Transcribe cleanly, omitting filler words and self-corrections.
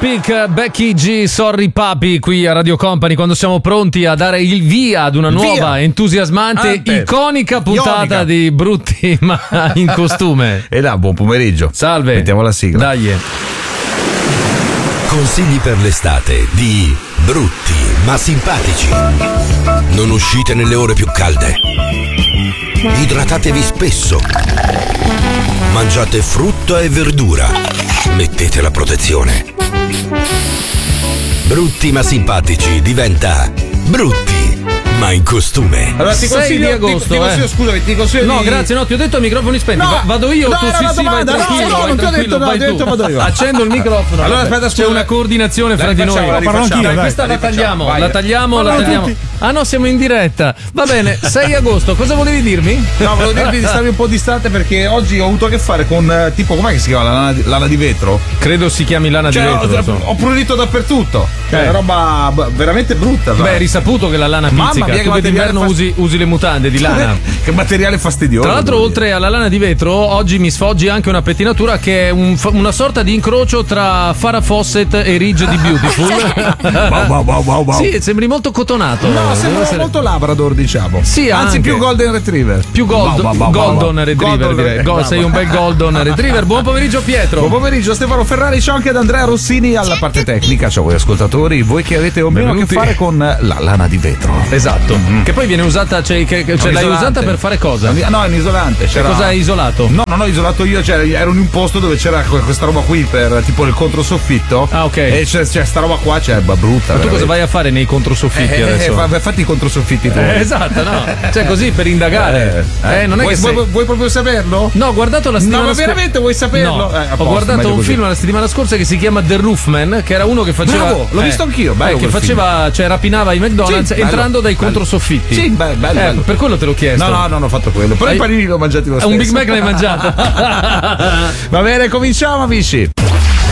Speak, Becky G, Sorry Papi, qui a Radio Company, quando siamo pronti a dare il via ad una nuova, entusiasmante, iconica puntata di Brutti ma in costume. E là, buon pomeriggio. Salve. Mettiamo la sigla. Dai. Consigli per l'estate di Brutti ma simpatici. Non uscite nelle ore più calde. Idratatevi spesso. Mangiate frutta e verdura. Mettete la protezione. Brutti ma simpatici diventa Brutti ma in costume. Allora ti 6 consiglio, di agosto, ti consiglio, scusami, ti consiglio No, di... grazie, no, ti ho detto microfoni spenti. No, vado io, no, tu era sì, una vai domanda, tranquillo, no, vai non ti ho tranquillo, detto, no, vai ti ho detto, tu. vado io. Accendo il microfono. Allora, aspetta, c'è una coordinazione fra di noi. Dai, Questa la tagliamo, la tagliamo. tutti. Ah no, siamo in diretta. Va bene, 6 agosto, cosa volevi dirmi? No, volevo dirvi di starvi un po' distante perché oggi ho avuto a che fare con tipo, com'è che si chiama? Lana di vetro? Credo si chiami lana di vetro. Ho prurito dappertutto. È una roba veramente brutta. Beh, risaputo che la lana Mamma pizzica. mia, Tu che d'inverno usi le mutande di lana. Che materiale fastidioso. Tra l'altro, oltre alla lana di vetro, oggi mi sfoggi anche una pettinatura che è una sorta di incrocio tra Farrah Fawcett e Ridge di Beautiful. Wow. Sì, sembri molto cotonato. No, sembra molto Labrador, diciamo. Sì, anzi, anche. più Golden Retriever. Più Golden Retriever, direi. Sei un bel Golden Retriever. Buon pomeriggio, Pietro. Buon pomeriggio, Stefano Ferrari. Ciao anche ad Andrea Rossini alla parte tecnica. Ciao voi ascoltatori, voi che avete o meno a che fare con la lana di vetro. Esatto. Che poi viene usata, l'hai usata per fare cosa? No, è un isolante. Cosa hai isolato? No, non ho isolato io, ero in un posto dove c'era questa roba qui per tipo il controsoffitto. Ah, ok. E c'è sta roba qua, brutta. Ma tu cosa vai a fare nei controsoffitti adesso? Fatti i controsoffitti tu. Esatto, no. Cioè così per indagare. Non è vuoi proprio saperlo? No, ho guardato la settimana scorsa. No, ma veramente vuoi saperlo? No. Ho guardato un film la settimana scorsa che si chiama The Roofman, che era uno che faceva. Bravo, l'ho visto anch'io, bello. Che faceva, rapinava i McDonald's entrando dai controsoffitti. Sì, bello. Per quello te l'ho chiesto. No, non ho fatto quello. Però i panini li ho mangiati lo stesso. Un Big Mac l'hai mangiato. Va bene, cominciamo, amici.